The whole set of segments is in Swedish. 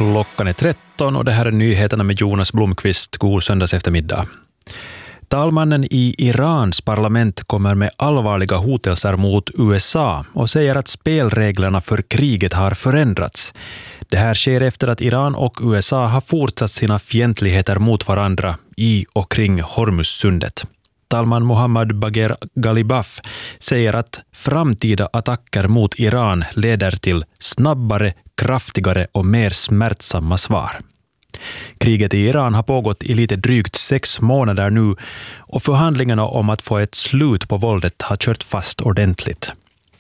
Klockan är 13 och det här är nyheterna med Jonas Blomqvist. God söndags eftermiddag. Talmannen i Irans parlament kommer med allvarliga hotelser mot USA och säger att spelreglerna för kriget har förändrats. Det här sker efter att Iran och USA har fortsatt sina fientligheter mot varandra i och kring Hormuzsundet. Talman Mohammad Bagher Ghalibaf säger att framtida attacker mot Iran leder till snabbare, kraftigare och mer smärtsamma svar. Kriget i Iran har pågått i lite drygt 6 månader nu och förhandlingarna om att få ett slut på våldet har kört fast ordentligt.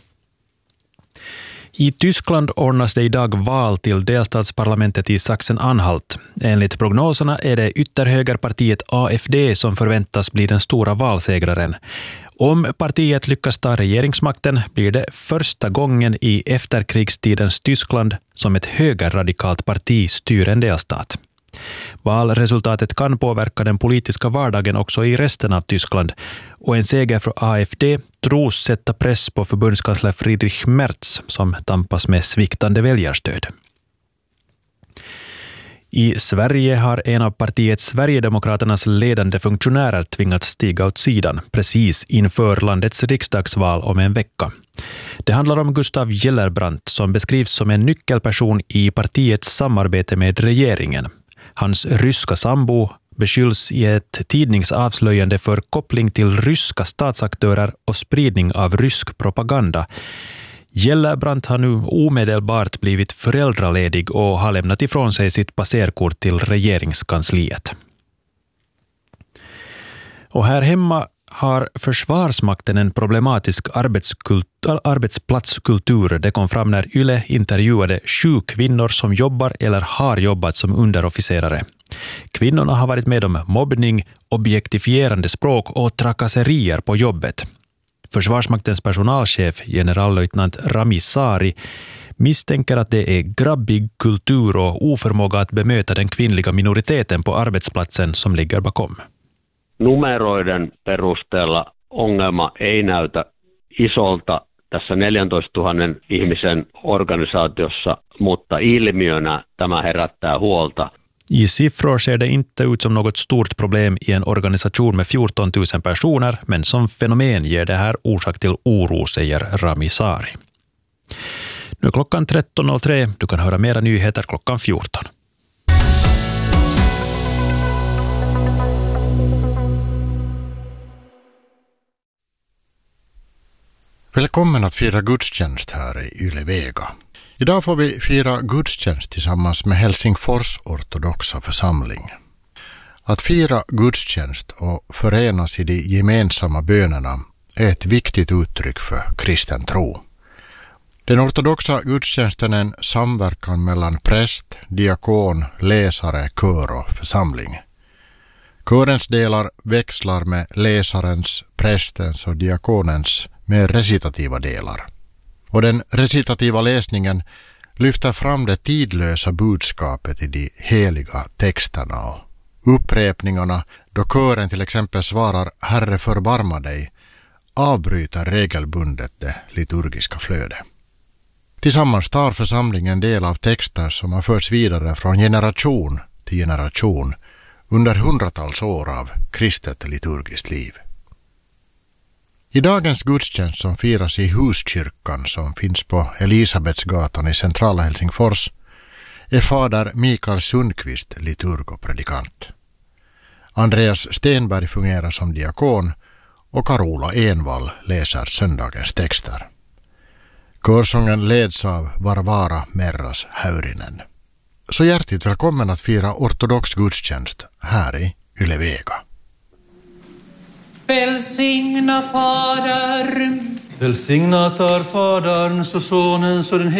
I Tyskland ordnas det idag val till delstatsparlamentet i Sachsen-Anhalt. Enligt prognoserna är det ytterhögerpartiet AfD som förväntas bli den stora valsegraren. Om partiet lyckas ta regeringsmakten blir det första gången i efterkrigstidens Tyskland som ett högerradikalt parti styr en delstat. Valresultatet kan påverka den politiska vardagen också i resten av Tyskland och en seger för AfD tros sätta press på förbundskansler Friedrich Merz som tampas med sviktande väljarstöd. I Sverige har en av partiet Sverigedemokraternas ledande funktionärer tvingats stiga åt sidan precis inför landets riksdagsval om en vecka. Det handlar om Gustav Gellerbrandt som beskrivs som en nyckelperson i partiets samarbete med regeringen. Hans ryska sambo beskylls i ett tidningsavslöjande för koppling till ryska statsaktörer och spridning av rysk propaganda. Gellerbrandt har nu omedelbart blivit föräldraledig och har lämnat ifrån sig sitt passerkort till regeringskansliet. Och här hemma har Försvarsmakten en problematisk arbetsplatskultur. Det kom fram när YLE intervjuade 7 kvinnor som jobbar eller har jobbat som underofficerare. Kvinnorna har varit med om mobbning, objektifierande språk och trakasserier på jobbet. Försvarsmaktens personalchef, generallöjtnant Rami Sari, misstänker att det är grabbig kultur och oförmåga att bemöta den kvinnliga minoriteten på arbetsplatsen som ligger bakom. Numeroiden perusteella ongelma ei näytä isolta tässä 14 000 ihmisen organisaatiossa, mutta ilmiönä tämä herättää huolta. I siffror ser det inte ut som något stort problem i en organisation med 14 000 personer, men som fenomen ger det här orsak till oro, säger Rami Sari. Nu är klockan 13.03. Du kan höra mera nyheter klockan 14. Välkommen att fira gudstjänst här i Yle Vega. Idag får vi fira gudstjänst tillsammans med Helsingfors ortodoxa församling. Att fira gudstjänst och förenas i de gemensamma bönerna är ett viktigt uttryck för kristen tro. Den ortodoxa gudstjänsten är en samverkan mellan präst, diakon, läsare, kör och församling. Körens delar växlar med läsarens, prästens och diakonens med recitativa delar. Och den recitativa läsningen lyfter fram det tidlösa budskapet i de heliga texterna och upprepningarna då kören till exempel svarar Herre förbarma dig avbryter regelbundet det liturgiska flödet. Tillsammans tar församlingen del av texter som har förts vidare från generation till generation under hundratals år av kristet liturgiskt liv. I dagens gudstjänst som firas i Huskyrkan som finns på Elisabetsgatan i centrala Helsingfors är fader Mikael Sundqvist liturg och predikant. Andreas Stenberg fungerar som diakon och Carola Envall läser söndagens texter. Körsången leds av Varvara Merras Häyrinen. Så hjärtligt välkommen att fira ortodox gudstjänst här i Yle Vega. Välsigna Fadern. Välsignat är Faderns och Sonens och den